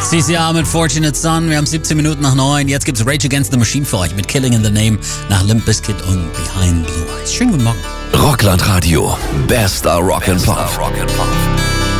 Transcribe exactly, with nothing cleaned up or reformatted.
C C R mit Fortunate Son. Wir haben siebzehn Minuten nach neun. Jetzt gibt's Rage Against the Machine für euch mit Killing in the Name nach Limp Bizkit und Behind Blue Eyes. Schönen guten Morgen. Rockland Radio. Bester Rock and Pop.